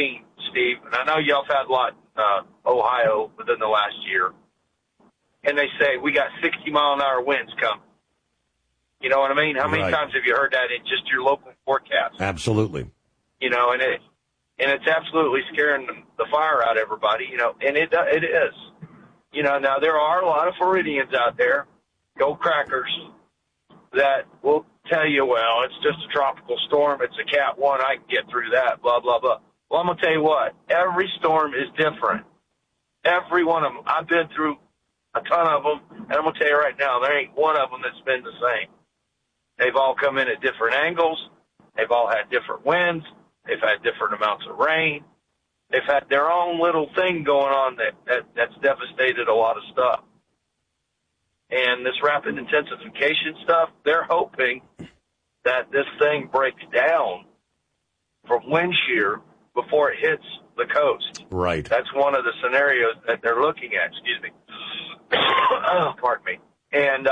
seen, Steve, and I know y'all have had a lot Ohio within the last year, and they say we got 60-mile-an-hour winds coming. You know what I mean? How many times have you heard that in just your local forecast? Absolutely. You know, and it's absolutely scaring the fire out of everybody, you know, and it is. You know, now there are a lot of Floridians out there, gold crackers, that will tell you, well, it's just a tropical storm. It's a Cat 1. I can get through that, blah, blah, blah. Well, I'm going to tell you what. Every storm is different. Every one of them. I've been through a ton of them, and I'm going to tell you right now, there ain't one of them that's been the same. They've all come in at different angles. They've all had different winds. They've had different amounts of rain. They've had their own little thing going on that's devastated a lot of stuff. And this rapid intensification stuff, they're hoping that this thing breaks down from wind shear before it hits the coast. Right. That's one of the scenarios that they're looking at. Excuse me. Pardon me. And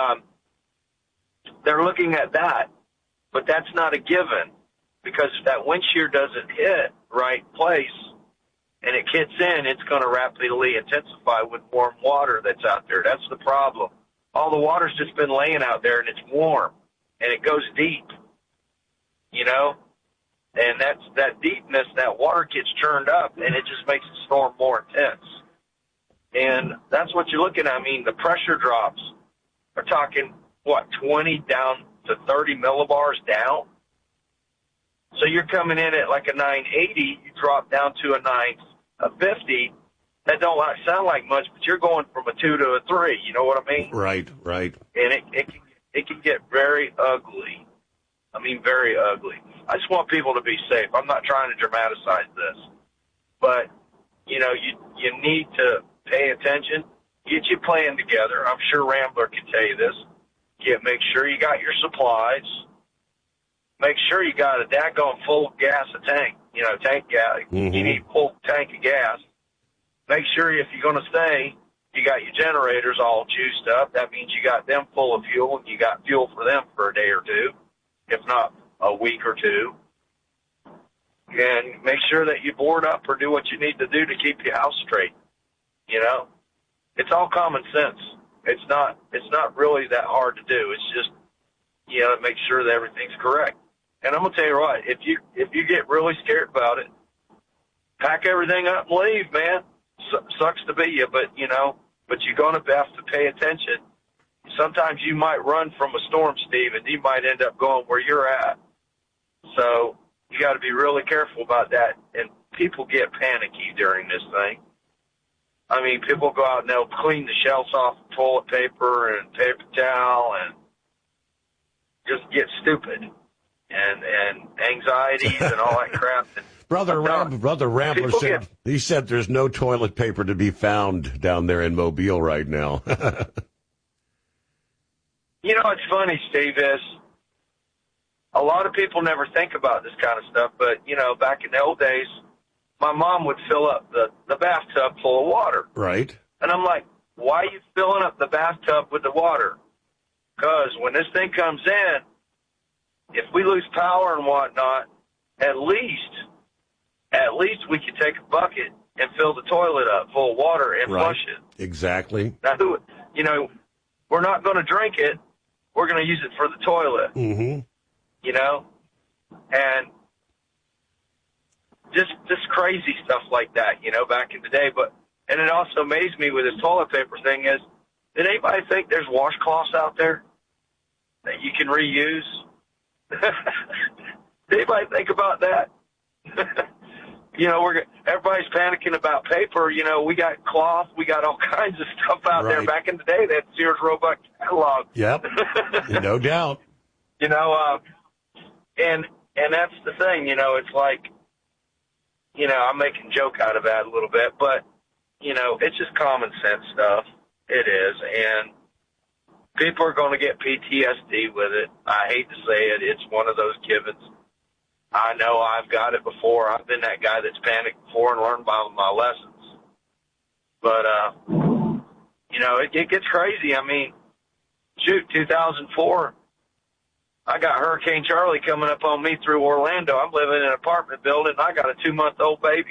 they're looking at that, but that's not a given, because if that wind shear doesn't hit right place and it kicks in, it's going to rapidly intensify with warm water that's out there. That's the problem. All the water's just been laying out there, and it's warm, and it goes deep, you know? And that's that deepness, that water gets churned up, and it just makes the storm more intense. And that's what you're looking at. I mean, the pressure drops are talking, 20 down to 30 millibars down? So you're coming in at like a 980, you drop down to a 950. That don't sound like much, but you're going from a 2 to a 3. You know what I mean? Right. And it can get very ugly. I mean, very ugly. I just want people to be safe. I'm not trying to dramatize this, but you know, you need to pay attention. Get your plan together. I'm sure Rambler can tell you this. Make sure you got your supplies. Make sure you got a daggone full gas tank. You know, tank gas. Mm-hmm. You need a full tank of gas. Make sure if you're going to stay, you got your generators all juiced up. That means you got them full of fuel, and you got fuel for them for a day or two, if not a week or two. And make sure that you board up or do what you need to do to keep your house straight. You know, it's all common sense. It's not really that hard to do. It's just, you know, make sure that everything's correct. And I'm going to tell you what, if you get really scared about it, pack everything up and leave, man. Sucks to be you, but you're going to have to pay attention. Sometimes you might run from a storm, Steve, and you might end up going where you're at. So you got to be really careful about that. And people get panicky during this thing. I mean, people go out and they'll clean the shelves off of toilet paper and paper towel and just get stupid and anxieties and all that crap. Brother Rambler said there's no toilet paper to be found down there in Mobile right now. You know, it's funny, Steve, is a lot of people never think about this kind of stuff, but, you know, back in the old days, my mom would fill up the bathtub full of water. Right. And I'm like, why are you filling up the bathtub with the water? Because when this thing comes in, if we lose power and whatnot, at least we could take a bucket and fill the toilet up full of water and flush it. Exactly. Now, you know, we're not going to drink it. We're going to use it for the toilet. Mm-hmm. You know? And just crazy stuff like that, you know, back in the day. And it also amazed me with this toilet paper thing is, did anybody think there's washcloths out there that you can reuse? Did anybody think about that? You know, everybody's panicking about paper. You know, we got cloth. We got all kinds of stuff out there. Back in the day, they had Sears Roebuck catalog. Yep, no doubt. You know, and that's the thing. You know, it's like, you know, I'm making a joke out of that a little bit, but, you know, it's just common sense stuff. It is, and people are going to get PTSD with it. I hate to say it. It's one of those givens. I know I've got it before. I've been that guy that's panicked before and learned by my lessons. But, you know, it gets crazy. I mean, 2004, I got Hurricane Charlie coming up on me through Orlando. I'm living in an apartment building, and I got a 2-month-old baby